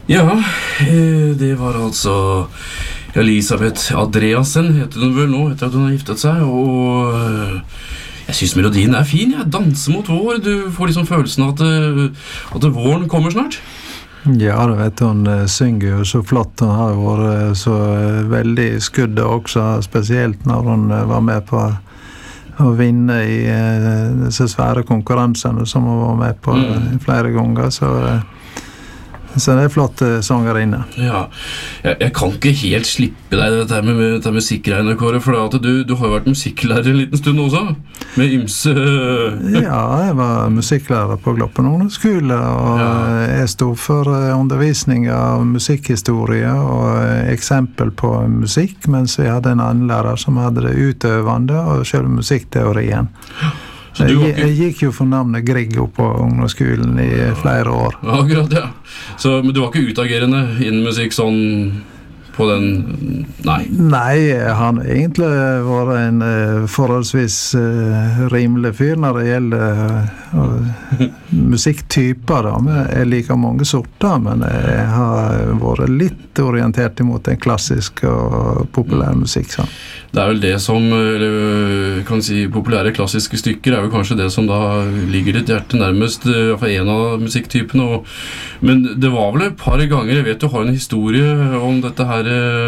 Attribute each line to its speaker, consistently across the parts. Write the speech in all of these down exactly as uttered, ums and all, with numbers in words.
Speaker 1: Ja, eh, det var altså Elisabeth Andreassen, heter hun vel nå, etter at hun har giftet seg, og eh, jeg synes melodien er fin, jeg danser mot vår, du får liksom følelsen av at, eh, at våren kommer snart.
Speaker 2: Ja, du vet, hun eh, synger jo så flott, hun har jo vært eh, så eh, veldig skuddet også, spesielt når hun eh, var med på å vinne i eh, disse svære konkurransene som hun var med på eh, flere ganger, så... Eh, Så det er flott sangerinne.
Speaker 1: Ja, jeg, jeg kan ikke helt slippe deg dette med, med, dette med musikkregnet, Kåre, for at du, du har jo vært musikklærer en liten stund også, med ymse...
Speaker 2: Ja, jeg var musikklærer på Gloppen ungdomsskole, og ja. Jeg stod for undervisning av musikkhistorie og eksempel på musikk, mens vi hadde en annen lærer som hadde det utøvende og selv musikkteorien. Jeg, ikke... jeg gikk jo for navnet Griggo på ungdomsskolen i flere år.
Speaker 1: Ja, akkurat, ja. Så, men du var ikke utagerende innen musikk sånn på den... Nei.
Speaker 2: Nei, han har egentlig vært en uh, forholdsvis uh, rimelig fyr når det gjelder uh, musikktyper. Da. Jeg liker mange sorter, men jeg har vært litt orientert imot en klassisk og populær musikk. Sånn.
Speaker 1: Det er vel det som, eller kan si, populære klassiske stykker er vel kanskje det som da ligger ditt hjerte nærmest, i hvert fall en av musikktypene. Og, men det var vel et par ganger, jeg vet du har en historie om dette her,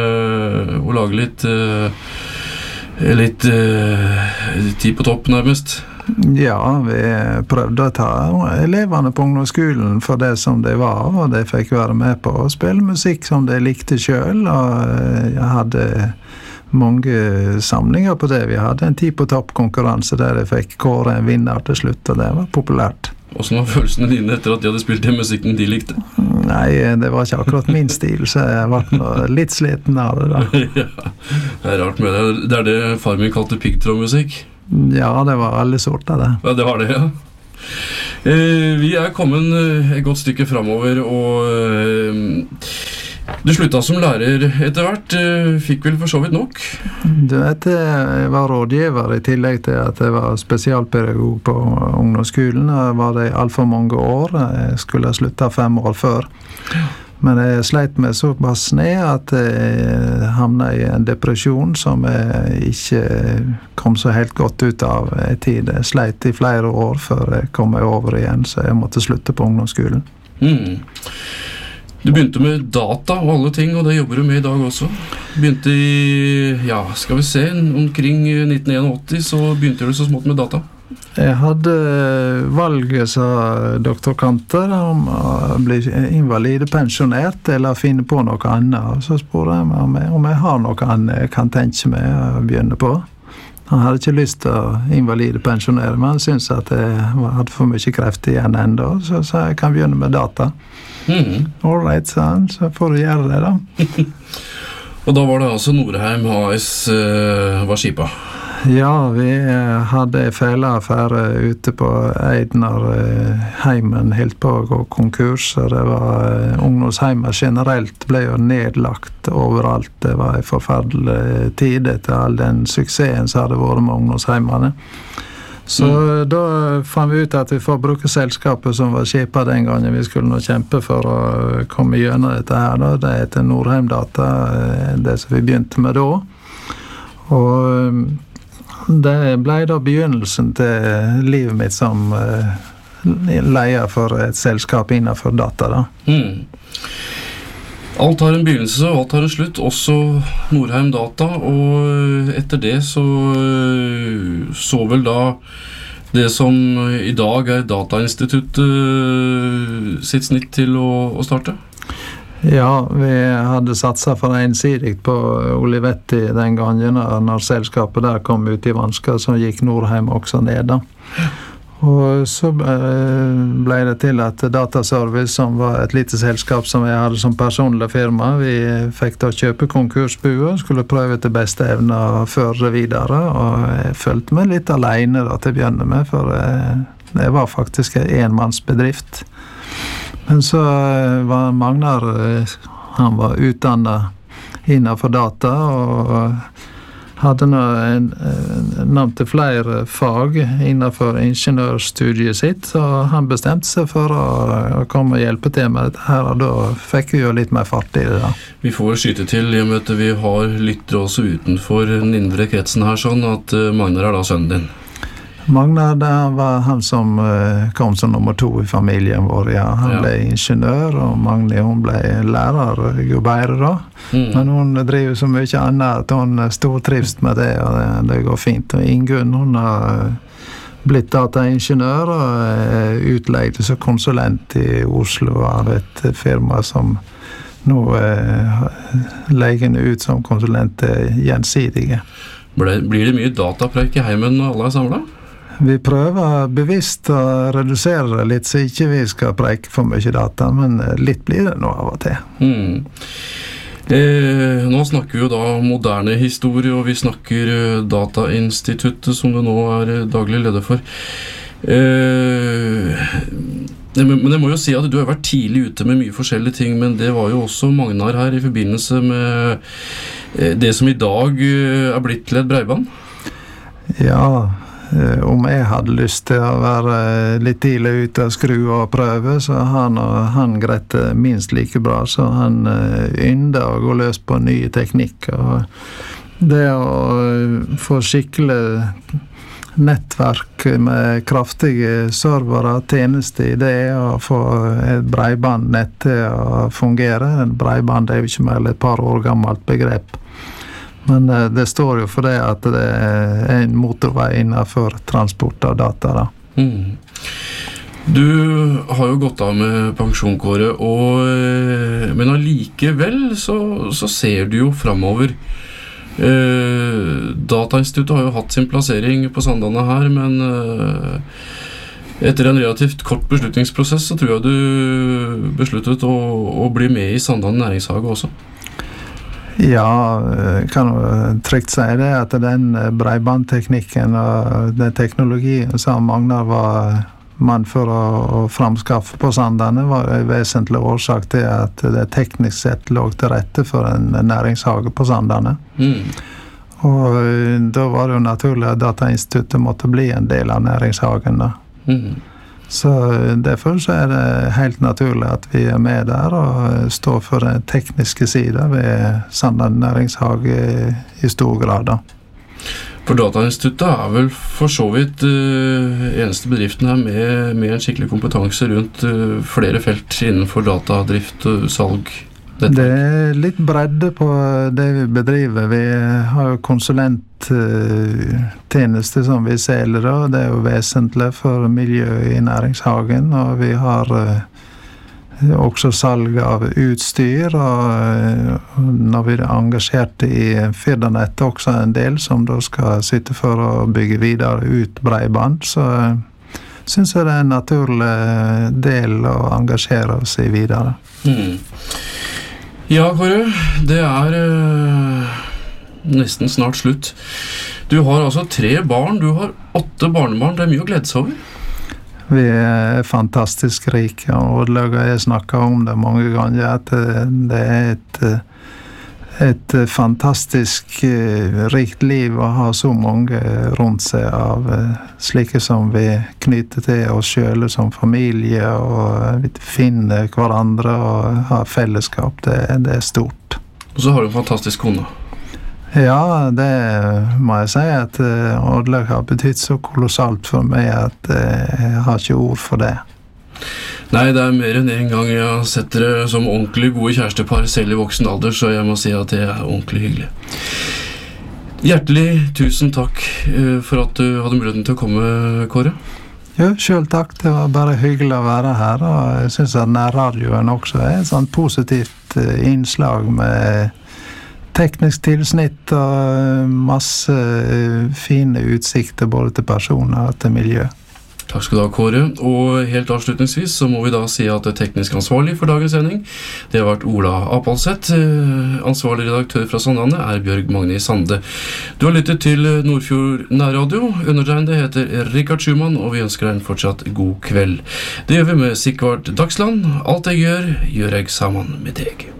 Speaker 1: å lage litt, litt tid på topp nærmest.
Speaker 2: Ja, vi prøvde å ta elevene på ungdomsskolen for det som de var, og de fikk være med på å spille musikk som de likte selv, og jeg hadde mange samlinger på det. Vi hadde en tid på topp konkurranse der jeg fikk kåre en vinner til slutt, og det var populært.
Speaker 1: Hvordan var følelsene dine etter at de hadde spilt den musikken de likte?
Speaker 2: Nei, det var ikke akkurat min stil, så jeg var litt sliten av det da.
Speaker 1: Ja, det er rart med det. Det er det far min kalte piggtrådmusikk.
Speaker 2: Ja, det var alle sorter det.
Speaker 1: Ja, det var det, ja. Eh, vi er kommet et godt stykke fremover, og eh, du sluttet som lærer etter hvert, fikk vel for så vidt nok?
Speaker 2: Du vet, jeg var rådgiver i tillegg til at jeg var spesialpedagog på ungdomsskolen. Jeg var det i alt for mange år. Jeg skulle ha sluttet fem år før. Men jeg sleit meg såpass ned at jeg havnet i en depresjon som jeg ikke kom så helt godt ut av i tid. Jeg sleit i flere år før jeg kom meg over igjen, så jeg måtte slutte på ungdomsskolen.
Speaker 1: Mm. Du begynte med data og alle ting, og det jobber du med i dag også. Begynte i, ja, skal vi se, omkring nitten åttién, så begynte du så smått med data.
Speaker 2: Jeg hadde valget, sa doktor Kanter, om å bli invalidepensionert eller finne på noe annet. Og så spurte jeg meg om jeg, om jeg har noe annet jeg kan tenke meg å begynne på. Han hadde ikke lyst til å invalidepensionere, men han syntes at jeg hadde for mye kreft igjen enda, så sa jeg kan begynne med data. Mm. All right, sa han, så får du gjøre det da.
Speaker 1: Og da var det altså Norheim A S uh, var skipa?
Speaker 2: Ja, vi hadde en feileaffære ute på Eidnar heimen helt på å gå konkurs, og det var ungdomsheimer generelt ble jo nedlagt overalt. Det var en forferdelig tid etter all den suksessen som hadde vært med ungdomsheimene. Så mm. da fant vi ut at vi får bruke selskapet som var skipet den gangen vi skulle nå kjempe for å komme gjennom dette her. Da. Det heter Norheim Data, det som vi begynte med da. Og det ble da begynnelsen til livet mitt som uh, leier for et selskap innenfor data da.
Speaker 1: Mm. Alt har en begynnelse, og alt har en slutt, også Norheim Data, og etter det så så vel da det som i dag er Datainstituttet sitt snitt til å, å starte?
Speaker 2: Ja, vi hadde satset for ensidigt på Olivetti den gangen, når selskapet der kom ut i vansker, så gikk Norheim også ned da. Og så ble det til at Dataservice, som var et lite selskap som jeg hadde som personlig firma, vi fikk da kjøpe konkursbua, skulle prøve til beste evne å føre det videre, og jeg følte meg litt alene da til å begynne med, for det var faktisk en enmannsbedrift. Men så var Magnar, han var utdannet innenfor data, og hadde nå en, nevnt flere fag innenfor ingeniørstudiet sitt, og han bestemte seg for å, å komme og hjelpe til med dette her, og da fikk vi jo litt mer fart i det da.
Speaker 1: Vi får skyte til, i og med at vi har lyttere også utenfor den indre kretsen her, sånn at Magnar er da sønnen din.
Speaker 2: Magnar, det var han som kom som nummer to i familien vår, ja. Han ja. ble ingeniør, og Magni, hun ble lærer, jo bedre da. Mm. Men hun driver så mye annet at hun stortrivst med det, og det, det går fint. Og Ingunn, hun har blitt dataingeniør og utleid som konsulent i Oslo av et firma som nå eh, legger ut som konsulent gjensidige.
Speaker 1: Blir det mye datapreik i heimen når alle er samlet?
Speaker 2: Vi prøver bevisst å redusere det litt, så ikke vi skal preike for mye data, men litt blir det nå av og til.
Speaker 1: Mm. Eh, nå snakker vi jo da moderne historie, og vi snakker Datainstituttet, som du nå er daglig leder for. Eh, men jeg må jo si at du har vært tidlig ute med mye forskjellige ting, men det var jo også Magnar her i forbindelse med det som i dag er blitt til et breiband.
Speaker 2: Ja, om jeg hadde lyst til å være litt tidlig ute og skru og prøve, så han og han greit minst like bra, så han ynder å gå løs på nye teknikker. Og det å få skikkelig nettverk med kraftige servere, tjenester i det, og få et breibandnett til å fungere. En breiband er jo ikke mer enn et par år gammelt begrep. Men det står jo for det at det er en motorvei innenfor transport av data da.
Speaker 1: Mm. Du har jo gått av med pensjonkåret, og, men allikevel så, så ser du jo fremover. Eh, Datainstituttet har jo hatt sin plassering på Sandane her, men eh, etter en relativt kort beslutningsprosess så tror jeg du besluttet å, å bli med i Sandane næringshage også.
Speaker 2: Ja, kan jo trygt si det at den breibandteknikken og den teknologien som Magnar var mann for å, å framskaffe på Sandane var en vesentlig årsak til at det teknisk sett lå til rette for en næringshage på Sandane. Mm. Og da var det jo naturlig at Datainstituttet måtte bli en del av næringshagen da. Mm. Så derfor så er det helt naturlig at vi er med der og står for den tekniske siden ved Sandane næringshage i stor grad da.
Speaker 1: For Datainstituttet er vel for så vidt uh, eneste bedriften her med, med en skikkelig kompetanse rundt uh, flere felt innenfor datadrift og salg. Dette.
Speaker 2: Det er litt bredde på det vi bedriver. Vi har jo konsulenttjenester som vi selger, og det er jo vesentlig for miljøet i næringshagen, og vi har uh, også salg av utstyr, og uh, når vi er engasjert i Firdanett også en del som da skal sitte for å bygge videre ut breiband, så uh, synes jeg det er en naturlig del å engasjere oss i videre.
Speaker 1: Mm. Ja, Kåre, det er øh, nesten snart slutt. Du har altså tre barn, du har åtte barnebarn, det er mye å glede seg over.
Speaker 2: Vi er fantastisk rike, og jeg snakker om det mange ganger, at det er et, et fantastisk rikt liv å ha så mange rundt seg av slike som vi knytter til oss selv som familie, og vi finner hverandre og har fellesskap. Det, det er stort.
Speaker 1: Og så har du en fantastisk kone.
Speaker 2: Ja, det må jeg si at Oddlaug har betydd så kolossalt for meg at jeg har ikke ord for det.
Speaker 1: Nei, det er mer enn en gang jeg har sett dere som ordentlig gode kjærestepar selv i voksen alder, så jeg må si at det er ordentlig hyggelig. Hjertelig tusen takk for at du hadde muligheten til å komme, Kåre.
Speaker 2: Jo, selv takk. Det var bare hyggelig å være her, og jeg synes at nærradioen også er et sånt positivt innslag med teknisk tilsnitt og masse fine utsikter både til personer og til miljø.
Speaker 1: Takk skal du ha, Kåre. Og helt avslutningsvis så må vi da si at teknisk ansvarlig for dagens sending, det har vært Ola Apalseth. Ansvarlig redaktør fra Sandane er Bjørg Magni Sande. Du har lyttet til Nordfjord Nærradio. Undertegnede heter Rikard Schumann, og vi ønsker deg en fortsatt god kveld. Det gjør vi med Sigvard Dagsland. Alt jeg gjør, gjør jeg sammen med deg.